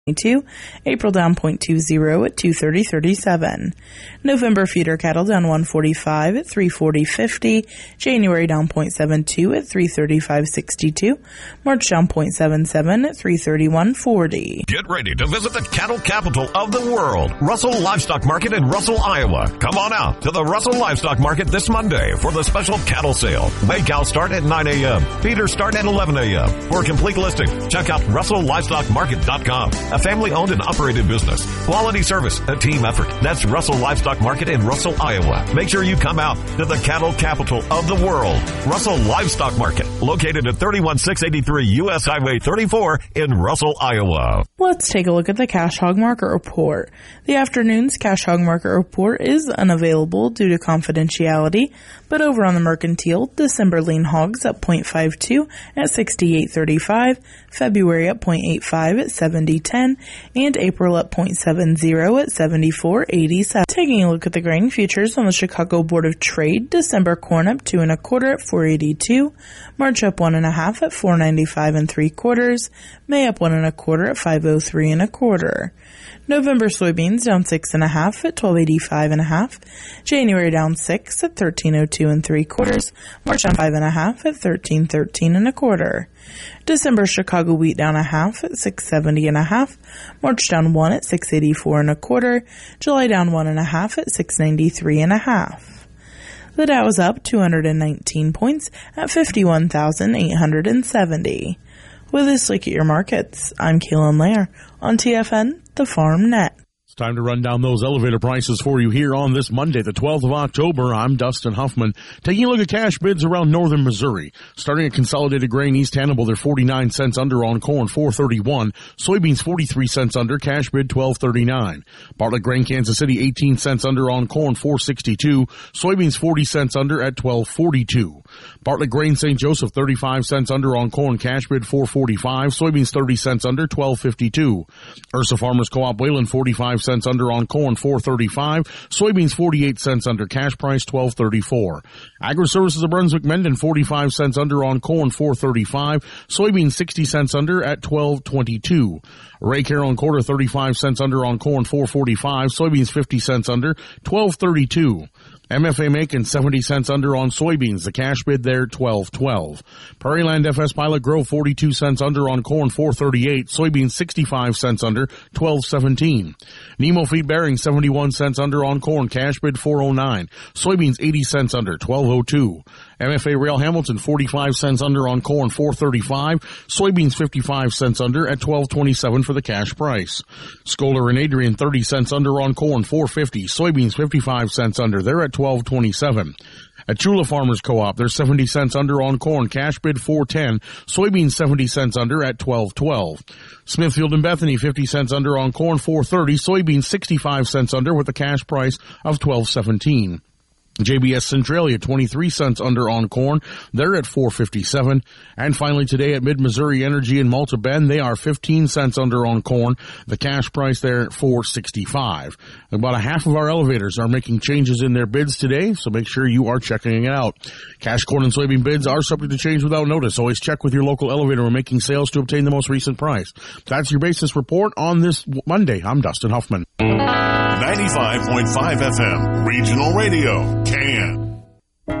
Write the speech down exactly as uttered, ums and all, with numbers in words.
April down zero point two zero at two thirty thirty-seven. November feeder cattle down one forty-five at three forty fifty. January down zero point seven two at three thirty-five sixty-two. March down zero point seven seven at three thirty-one forty. Get ready to visit the cattle capital of the world, Russell Livestock Market in Russell, Iowa. Come on out to the Russell Livestock Market this Monday for the special cattle sale. Weigh cows start at nine a.m. Feeders start at eleven a.m. For a complete listing, check out russell livestock market dot com. A family-owned and operated business. Quality service, a team effort. That's Russell Livestock Market in Russell, Iowa. Make sure you come out to the cattle capital of the world, Russell Livestock Market, located at thirty-one six eighty-three U S Highway thirty-four in Russell, Iowa. Let's take a look at the cash hog market report. The afternoon's cash hog market report is unavailable due to confidentiality, but over on the mercantile, December lean hogs up zero point five two at sixty-eight thirty-five, February up zero point eight five at seventy ten, and April up zero point seven zero at seventy-four eighty-seven. Taking a look at the grain futures on the Chicago Board of Trade, December corn up two and a quarter at four eighty-two, March up one and a half at four ninety-five and three quarters, May up one and a quarter at five oh three and a quarter. November soybeans down six and a half at twelve eighty-five and a half, January down six at thirteen oh two and three quarters, March down five and a half at thirteen thirteen and a quarter. December Chicago wheat down a half at six seventy and a half, March down one at six eighty-four and a quarter, July down one and a half at six ninety-three and a half. The Dow is up two hundred nineteen points at fifty-one thousand eight hundred seventy. With this look at your markets, I'm Kaylin Lair on T F N, the Farm Net. It's time to run down those elevator prices for you here on this Monday, the twelfth of October. I'm Dustin Huffman. Taking a look at cash bids around northern Missouri. Starting at Consolidated Grain East Hannibal, they're forty-nine cents under on corn, four thirty-one. Soybeans forty-three cents under, cash bid twelve thirty-nine. Bartlett Grain Kansas City eighteen cents under on corn, four sixty-two. Soybeans forty cents under at twelve forty-two. Bartlett Grain Saint Joseph thirty-five cents under on corn, cash bid four forty-five. Soybeans thirty cents under, twelve fifty-two. Ursa Farmers Co-op Wayland forty-five cents under on corn, four thirty-five. Soybeans forty-eight cents under, cash price twelve thirty-four. Agri-Services of Brunswick Mendon forty-five cents under on corn, four thirty-five. Soybeans sixty cents under at twelve twenty-two. Ray Carroll and Quarter thirty-five cents under on corn, four forty-five. Soybeans fifty cents under, twelve thirty-two. M F A Macon seventy cents under on soybeans. The cash bid there, twelve twelve. Prairie Land F S Pilot Grove forty-two cents under on corn, four thirty-eight. Soybeans sixty-five cents under, twelve seventeen. Nemo Feed Bearing seventy-one cents under on corn, cash bid four oh nine. Soybeans eighty cents under, twelve oh two. M F A Rail Hamilton forty-five cents under on corn, four thirty-five. Soybeans fifty-five cents under at twelve twenty-seven for the cash price. Scholar and Adrian thirty cents under on corn, four fifty. Soybeans fifty-five cents under, they're at twelve twenty-seven. At Chula Farmers Co-op, they're seventy cents under on corn, cash bid four ten. Soybeans seventy cents under at twelve twelve. Smithfield and Bethany fifty cents under on corn, four thirty. Soybeans sixty-five cents under with a cash price of twelve seventeen. J B S Centralia, twenty-three cents under on corn. They're at four fifty-seven. And finally today at Mid-Missouri Energy in Malta Bend, they are fifteen cents under on corn. The cash price there at four sixty-five. About a half of our elevators are making changes in their bids today, so make sure you are checking it out. Cash corn and soybean bids are subject to change without notice. Always check with your local elevator when making sales to obtain the most recent price. That's your basis report on this Monday. I'm Dustin Huffman. ninety-five point five F M, Regional Radio, Can.